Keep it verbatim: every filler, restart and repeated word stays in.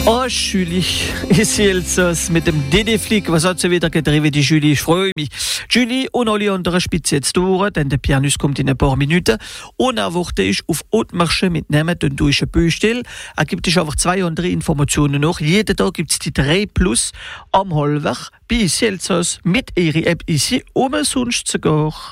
Oh, Julie, ici Elsass mit dem Didi-Flick. Was hat sie wieder getrieben, die Julie? Ich freue mich. Julie und alle anderen Spitze jetzt durch, denn der Pianist kommt in ein paar Minuten. Und er wurde ich auf Hautmarsche mitnehmen, dann tue ich ein Büch still. Er gibt euch einfach zwei andere Informationen noch. Jeden Tag gibt es die drei plus am Halbwach bei Elsass mit ihrer App ici, umsonst sogar.